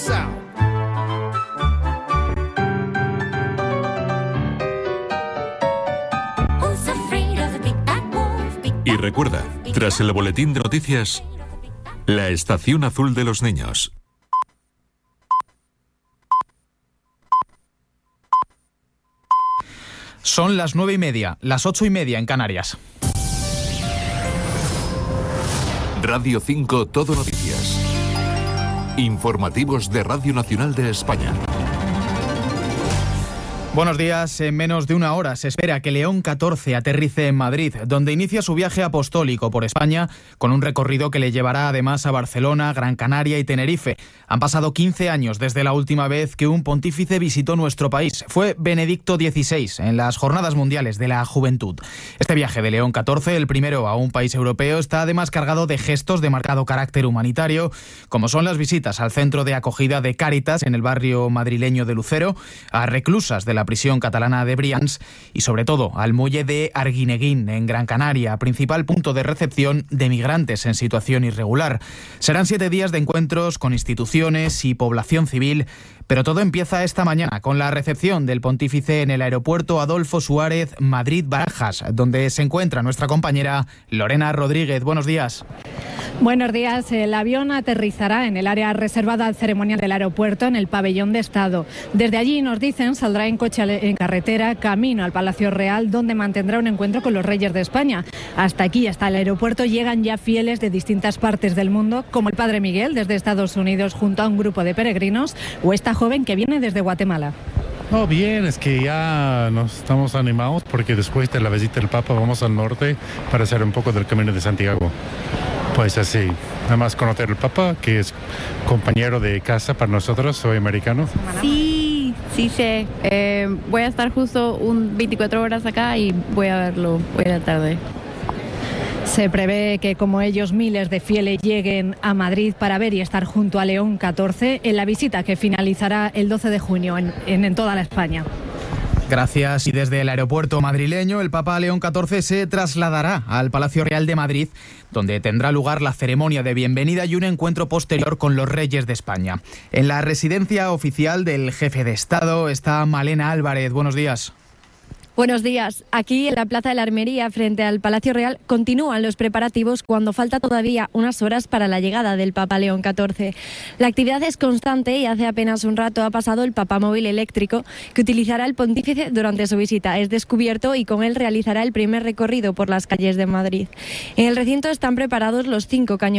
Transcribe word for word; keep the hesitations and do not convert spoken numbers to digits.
South. Y recuerda, tras el boletín de noticias, la estación azul de los niños. Son las nueve y media, las ocho y media en Canarias. Radio cinco Todo Noticias. Informativos de Radio Nacional de España. Buenos días. En menos de una hora se espera que León catorce aterrice en Madrid, donde inicia su viaje apostólico por España, con un recorrido que le llevará además a Barcelona, Gran Canaria y Tenerife. Han pasado quince años desde la última vez que un pontífice visitó nuestro país. Fue Benedicto dieciséis, en las Jornadas Mundiales de la Juventud. Este viaje de León catorce, el primero a un país europeo, está además cargado de gestos de marcado carácter humanitario, como son las visitas al centro de acogida de Cáritas en el barrio madrileño de Lucero, a reclusas de la prisión catalana de Brians y sobre todo al muelle de Arguineguín en Gran Canaria, principal punto de recepción de migrantes en situación irregular. Serán siete días de encuentros con instituciones y población civil, pero todo empieza esta mañana con la recepción del pontífice en el aeropuerto Adolfo Suárez Madrid-Barajas, donde se encuentra nuestra compañera Lorena Rodríguez. Buenos días. Buenos días. El avión aterrizará en el área reservada al ceremonial del aeropuerto, en el pabellón de Estado. Desde allí, nos dicen, saldrá en coche en carretera camino al Palacio Real, donde mantendrá un encuentro con los Reyes de España. Hasta aquí, hasta el aeropuerto, llegan ya fieles de distintas partes del mundo, como el Padre Miguel desde Estados Unidos junto a un grupo de peregrinos, o esta joven que viene desde Guatemala. Oh, bien, es que ya nos estamos animados porque después de la visita del Papa vamos al norte para hacer un poco del Camino de Santiago. Pues así, nada más conocer al Papa, que es compañero de casa para nosotros, soy americano. Sí, sí sé. Eh, voy a estar justo un veinticuatro horas acá y voy a verlo hoy a la tarde. Se prevé que, como ellos, miles de fieles lleguen a Madrid para ver y estar junto a León catorce en la visita que finalizará el doce de junio en, en, en toda la España. Gracias. Y desde el aeropuerto madrileño, el Papa León catorce se trasladará al Palacio Real de Madrid, donde tendrá lugar la ceremonia de bienvenida y un encuentro posterior con los Reyes de España. En la residencia oficial del jefe de Estado está Malena Álvarez. Buenos días. Buenos días. Aquí en la Plaza de la Armería, frente al Palacio Real, continúan los preparativos cuando falta todavía unas horas para la llegada del Papa León catorce. La actividad es constante y hace apenas un rato ha pasado el papamóvil eléctrico que utilizará el pontífice durante su visita. Es descubierto y con él realizará el primer recorrido por las calles de Madrid. En el recinto están preparados los cinco cañones